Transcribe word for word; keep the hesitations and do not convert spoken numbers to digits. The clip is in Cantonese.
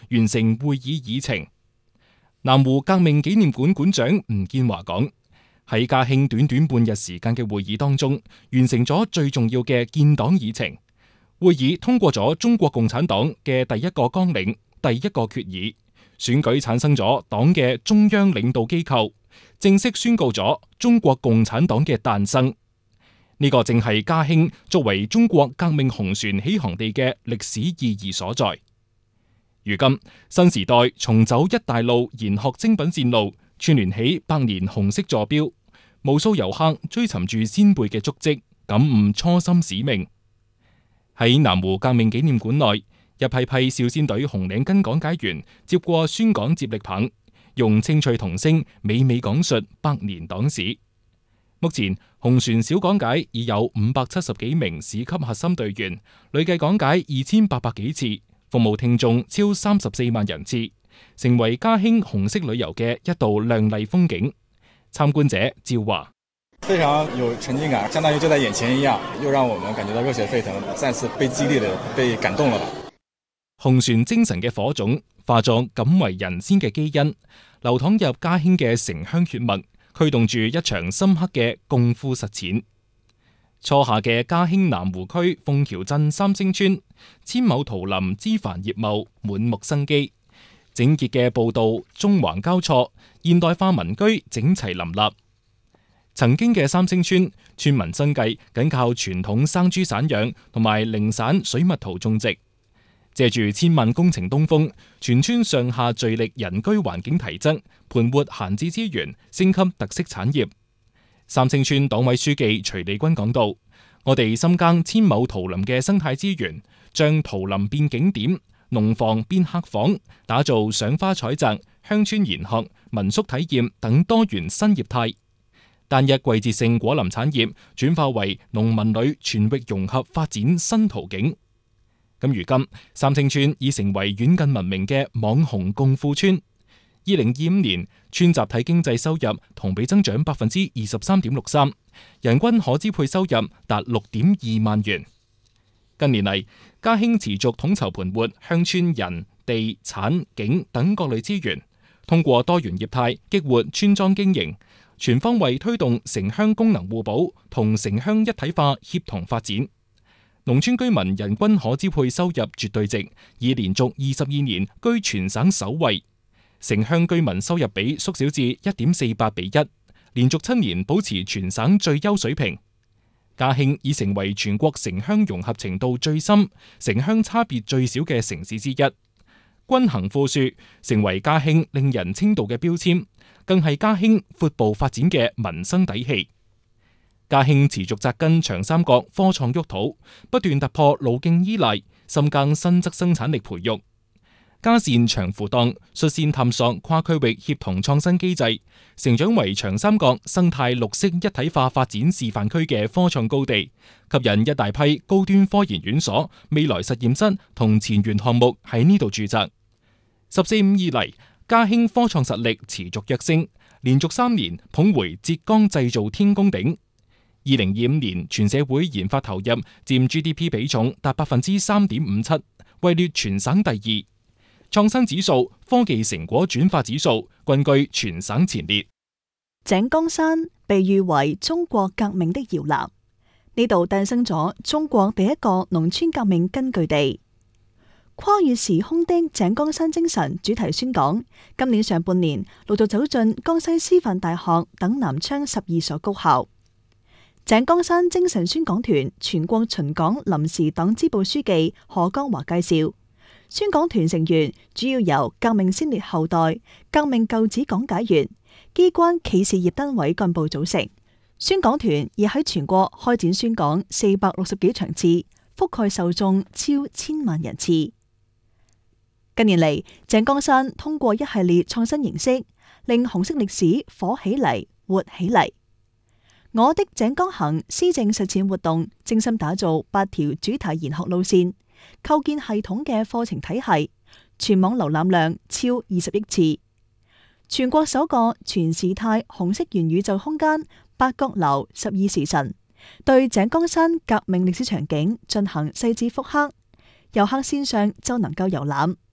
完成會議議程。南湖革命紀念館館長吳建華講：喺嘉興短短半日時間嘅會議當中，完成咗最重要嘅建黨議程。會議通過咗中國共產黨嘅第一個綱領、第一個決議，選舉產生咗黨嘅中央領導機構，正式宣告咗中國共產黨嘅誕生。呢個正係嘉興作為中國革命紅船起航地嘅歷史意義所在。如今新時代重走一帶路研學精品線路，串聯起百年紅色座標，無數遊客追尋住先輩嘅足跡，感悟初心使命。喺南湖革命紀念館內，一批批少先隊紅領巾講解員接過宣講接力棒，用清脆童聲娓娓講述百年黨史。目前紅船小講解已有五百七十幾名市級核心隊員，累計講解二千八百幾次，服務聽眾超三十四萬人次，成為嘉興紅色旅遊嘅一道亮麗風景。參觀者趙話： 非常有沉浸感，相當於就在眼前一樣，又讓我們感覺到熱血沸騰，再次被激勵的被感動了吧。 紅船精神嘅火種化作敢為人先嘅基因，流淌入嘉興嘅城鄉血脈，驅動住一場深刻嘅共富實踐。初夏嘅嘉興南湖區鳳橋鎮三星村，千畝桃林枝繁葉茂，滿目生機。整潔嘅步道縱橫交錯，現代化民居整齊林立。曾經嘅三星村，村民生計緊靠傳統生豬散養同埋零散水蜜桃種植。借住千萬工程東風，全村上下聚力人居環境提質，盤活閒置資源，升級特色產業。三星村黨委書記徐利軍講到：我哋深耕千畝桃林嘅生態資源，將桃林變景點，農房變客房，打造賞花採摘、鄉村研學、民宿體驗等多元新業態。單一季節性果林產業轉化為農民旅全域融合發展新途徑。咁如今，三星村已成為遠近聞名嘅網紅共富村。二零二五年，村集體經濟收入同比增長百分之二十三點六三，人均可支配收入達六點二萬元。近年嚟，嘉興持續統籌盤活鄉村人、地、產、景等各類資源，通過多元業態激活村莊經營，全方位推動城鄉功能互補同城鄉一體化協同發展。農村居民人均可支配收入絕對值已連續二十二年居全省首位，城鄉居民收入比縮小至一點四八比一，連續七年保持全省最優水平。嘉興已成為全國城鄉融合程度最深、城鄉差別最少嘅城市之一，均衡富庶成為嘉興令人稱道嘅標籤，更係嘉興闊步發展嘅民生底氣。嘉興持續扎根長三角科創沃土，不斷突破路徑依賴，深耕新質生產力培育。嘉善長扶檔率先探索跨區域協同創新機制，成長為長三角生態綠色一體化發展示範區嘅科創高地，吸引一大批高端科研院所、未來實驗室同前沿項目喺呢度駐紮。十四五以嚟，嘉興科創實力持續躍升，連續三年捧回浙江製造天宮鼎。二零二五年，全社會研發投入佔 G D P 比重達百分之三點五七，位列全省第二。創新指數、科技成果轉化指數均居全省前列。 井岡山被譽為中國革命的搖籃，呢度誕生咗中國第一個農村革命根據地。跨越時空的井岡山精神主題宣講，今年上半年陸續走進江西師範大學等南昌十二所高校。井岡山精神宣講團全國巡港臨時黨支部書記何江華介紹，宣講團成員主要由革命先烈後代、革命舊址講解員、機關企事業單位幹部組成。宣講團已喺全國開展宣講四百六十幾場次，覆蓋受眾超千萬人次。近年嚟，井岡山通過一系列創新形式，令紅色歷史火起嚟、活起嚟。我的井岡行施政實踐活動精心打造八條主題研學路線，構建系統嘅課程體系，全網瀏覽量超二十億次。全國首個全時態紅色元宇宙空間八角樓十二時辰，對井岡山革命歷史場景進行細緻復刻，遊客線上就能夠遊覽。